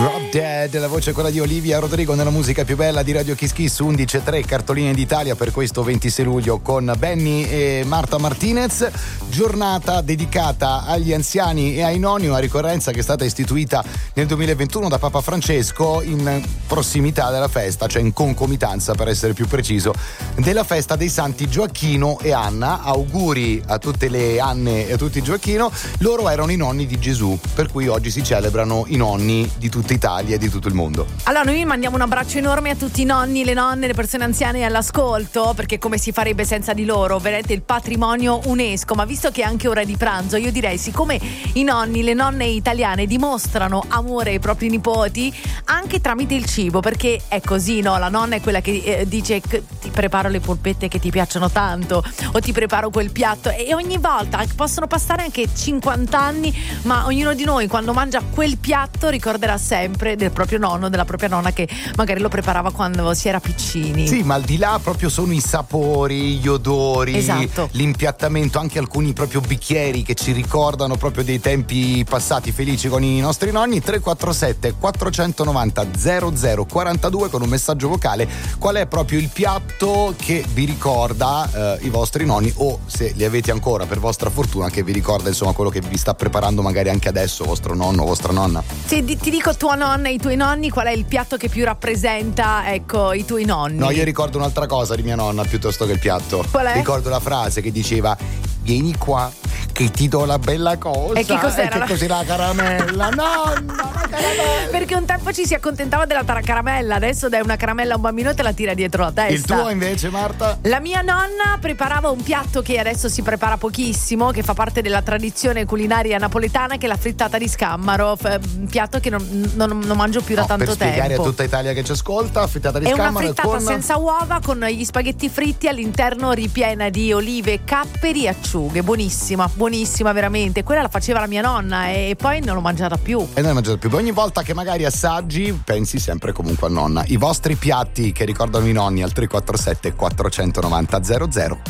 Drop Dead, la voce è quella di Olivia Rodrigo nella musica più bella di Radio Kiss Kiss. 11.3 cartoline d'Italia per questo 26 luglio con Benny e Marta Martinez. Giornata dedicata agli anziani e ai nonni, una ricorrenza che è stata istituita nel 2021 da Papa Francesco in prossimità della festa, cioè in concomitanza per essere più preciso, della festa dei santi Gioacchino e Anna. Auguri a tutte le Anne e a tutti i Gioacchino. Loro erano i nonni di Gesù, per cui oggi si celebrano i nonni di tutta Italia e di tutto il mondo. Allora noi mandiamo un abbraccio enorme a tutti i nonni, le nonne, le persone anziane all'ascolto, perché come si farebbe senza di loro? Veramente il patrimonio UNESCO. Ma visto che è anche ora di pranzo, io direi, siccome i nonni, le nonne italiane dimostrano amore ai propri nipoti anche tramite il cibo, perché è così, no? La nonna è quella che dice ti preparo le polpette che ti piacciono tanto, o ti preparo quel piatto, e ogni volta possono passare anche 50 anni, ma ognuno di noi quando mangia quel piatto ricorderà sempre del proprio nonno, della propria nonna che magari lo preparava quando si era piccini. Sì, ma al di là proprio sono i sapori, gli odori, esatto, l'impiattamento, anche alcuni proprio bicchieri che ci ricordano proprio dei tempi passati felici con i nostri nonni. 347 490 0042 con un messaggio vocale. Qual è proprio il piatto che vi ricorda i vostri nonni, o se li avete ancora per vostra fortuna che vi ricorda insomma quello che vi sta preparando magari anche adesso vostro nonno o vostra nonna? Sì, ti dico tua nonna e i tuoi nonni, qual è il piatto che più rappresenta, ecco, i tuoi nonni? No, io ricordo un'altra cosa di mia nonna piuttosto che il piatto. Qual è? Ricordo la frase che diceva: vieni qua che ti do la bella cosa. E che cos'era? E che così la caramella. Nonna, la caramella. Perché un tempo ci si accontentava della caramella, adesso dai una caramella a un bambino e te la tira dietro la testa. Il tuo invece, Marta? La mia nonna preparava un piatto che adesso si prepara pochissimo, che fa parte della tradizione culinaria napoletana, che è la frittata di scammaro, un piatto che non mangio più da tanto tempo. Per spiegare a tutta Italia che ci ascolta, frittata di scammaro è una frittata con... senza uova, con gli spaghetti fritti all'interno, ripiena di olive, capperi e acciughe. Buonissima, buonissima veramente. Quella la faceva la mia nonna e poi non l'ho mangiata più. E non l'ho mangiata più. Ogni volta che magari assaggi pensi sempre comunque a nonna. I vostri piatti che ricordano i nonni al 347 490 0042.